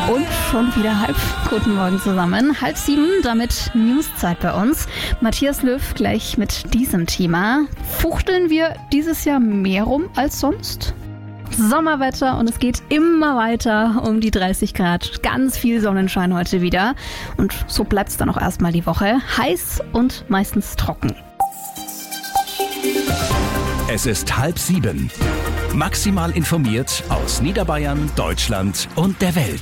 Und schon wieder guten Morgen zusammen. 6:30, damit Newszeit bei uns. Matthias Löw gleich mit diesem Thema. Fuchteln wir dieses Jahr mehr rum als sonst? Sommerwetter und es geht immer weiter um die 30 Grad. Ganz viel Sonnenschein heute wieder. Und so bleibt es dann auch erstmal die Woche. Heiß und meistens trocken. Es ist 6:30. Maximal informiert aus Niederbayern, Deutschland und der Welt.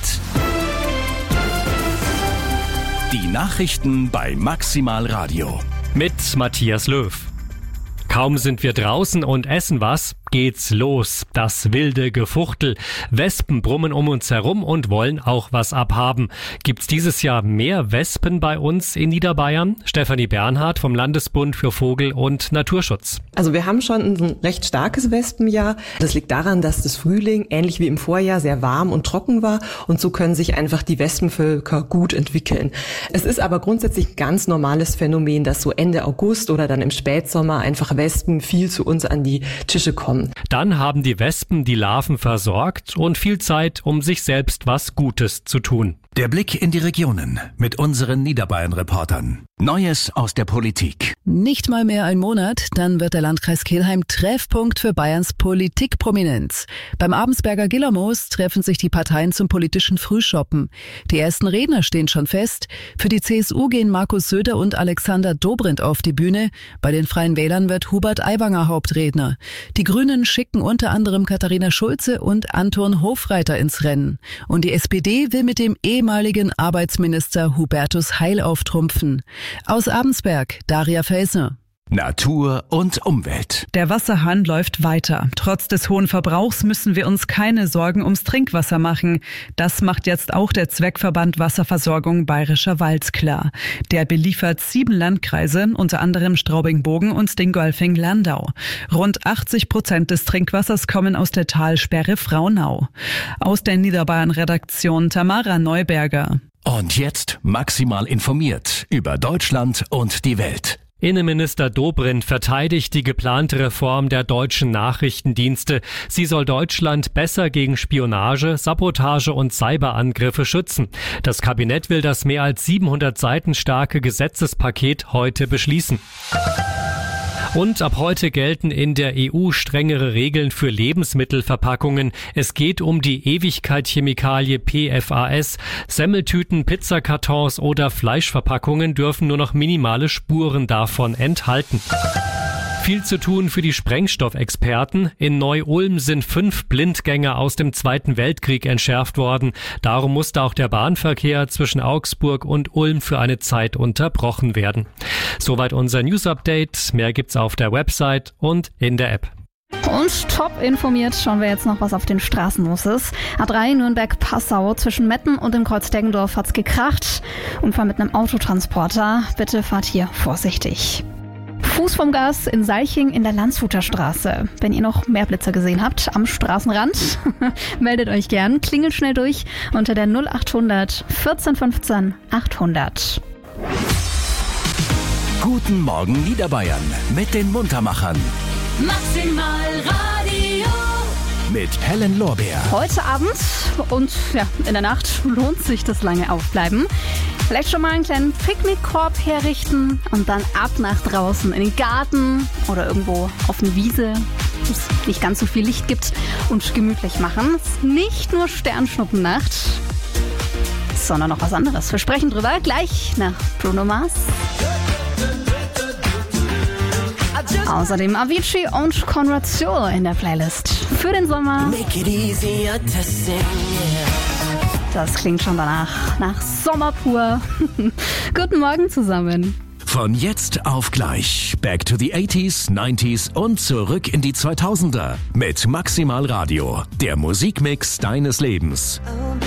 Die Nachrichten bei Maximal Radio. Mit Matthias Löw. Kaum sind wir draußen und essen was, geht's los. Das wilde Gefuchtel. Wespen brummen um uns herum und wollen auch was abhaben. Gibt's dieses Jahr mehr Wespen bei uns in Niederbayern? Stefanie Bernhard vom Landesbund für Vogel- und Naturschutz. Also wir haben schon ein recht starkes Wespenjahr. Das liegt daran, dass das Frühling ähnlich wie im Vorjahr sehr warm und trocken war und so können sich einfach die Wespenvölker gut entwickeln. Es ist aber grundsätzlich ein ganz normales Phänomen, dass so Ende August oder dann im Spätsommer einfach Wespen viel zu uns an die Tische kommen. Dann haben die Wespen die Larven versorgt und viel Zeit, um sich selbst was Gutes zu tun. Der Blick in die Regionen mit unseren Niederbayern-Reportern. Neues aus der Politik. Nicht mal mehr ein Monat, dann wird der Landkreis Kelheim Treffpunkt für Bayerns Politikprominenz. Beim Abensberger Gillermoos treffen sich die Parteien zum politischen Frühshoppen. Die ersten Redner stehen schon fest. Für die CSU gehen Markus Söder und Alexander Dobrindt auf die Bühne. Bei den Freien Wählern wird Hubert Aiwanger Hauptredner. Die Grünen schicken unter anderem Katharina Schulze und Anton Hofreiter ins Rennen. Und die SPD will mit dem ehemaligen Arbeitsminister Hubertus Heil auftrumpfen. Aus Abensberg, Daria Felsner. Natur und Umwelt. Der Wasserhahn läuft weiter. Trotz des hohen Verbrauchs müssen wir uns keine Sorgen ums Trinkwasser machen. Das macht jetzt auch der Zweckverband Wasserversorgung Bayerischer Wald klar. Der beliefert 7 Landkreise, unter anderem Straubing-Bogen und Dingolfing-Landau. Rund 80% des Trinkwassers kommen aus der Talsperre Fraunau. Aus der Niederbayern-Redaktion Tamara Neuberger. Und jetzt maximal informiert über Deutschland und die Welt. Innenminister Dobrindt verteidigt die geplante Reform der deutschen Nachrichtendienste. Sie soll Deutschland besser gegen Spionage, Sabotage und Cyberangriffe schützen. Das Kabinett will das mehr als 700 Seiten starke Gesetzespaket heute beschließen. Und ab heute gelten in der EU strengere Regeln für Lebensmittelverpackungen. Es geht um die Ewigkeit-Chemikalie PFAS. Semmeltüten, Pizzakartons oder Fleischverpackungen dürfen nur noch minimale Spuren davon enthalten. Viel zu tun für die Sprengstoffexperten. In Neu-Ulm sind 5 Blindgänger aus dem Zweiten Weltkrieg entschärft worden. Darum musste auch der Bahnverkehr zwischen Augsburg und Ulm für eine Zeit unterbrochen werden. Soweit unser News-Update. Mehr gibt's auf der Website und in der App. Und top informiert schauen wir jetzt noch, was auf den Straßen los ist. A3 Nürnberg-Passau zwischen Metten und dem Kreuz Deggendorf hat's gekracht. Unfall mit einem Autotransporter. Bitte fahrt hier vorsichtig. Fuß vom Gas in Salching in der Landshuter Straße. Wenn ihr noch mehr Blitzer gesehen habt am Straßenrand, meldet euch gern. Klingelt schnell durch unter der 0800 14 15 800. Guten Morgen Niederbayern mit den Muntermachern. Maximal Radio. Mit Helen Lorbeer. Heute Abend und in der Nacht lohnt sich das lange Aufbleiben. Vielleicht schon mal einen kleinen Picknickkorb herrichten und dann ab nach draußen in den Garten oder irgendwo auf eine Wiese, wo es nicht ganz so viel Licht gibt, und gemütlich machen. Es ist nicht nur Sternschnuppennacht, sondern noch was anderes. Wir sprechen drüber gleich nach Bruno Mars. Außerdem Avicii und Conrad Stewart in der Playlist für den Sommer. Das klingt schon danach, nach Sommer pur. Guten Morgen zusammen. Von jetzt auf gleich. Back to the 80s, 90s und zurück in die 2000er. Mit Maximal Radio, der Musikmix deines Lebens.